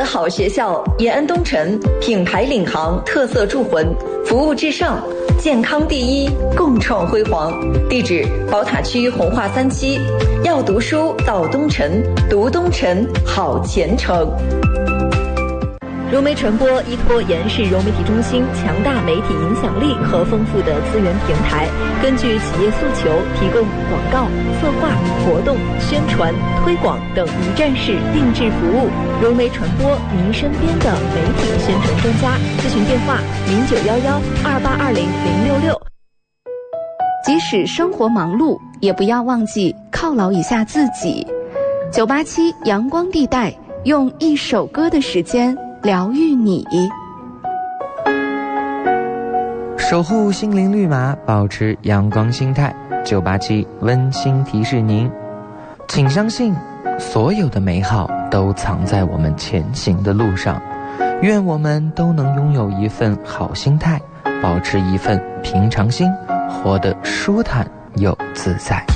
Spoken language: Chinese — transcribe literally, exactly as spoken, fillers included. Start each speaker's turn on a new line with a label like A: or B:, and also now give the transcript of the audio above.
A: 好学校延安东城品牌领航，特色铸魂，服务至上，健康第一，共创辉煌。地址：宝塔区红化三期。要读书到东城，读东城好前程。融媒传播依托延世融媒体中心强大媒体影响力和丰富的资源平台，根据企业诉求，提供广告、策划、活动、宣传、推广等一站式定制服务。融媒传播，您身边的媒体宣传专家。咨询电话：零九幺幺二八二零零六六。
B: 即使生活忙碌，也不要忘记犒劳一下自己。九八七阳光地带，用一首歌的时间疗愈你，
C: 守护心灵绿码，保持阳光心态。九八七温馨提示您，请相信，所有的美好都藏在我们前行的路上。愿我们都能拥有一份好心态，保持一份平常心，活得舒坦又自在。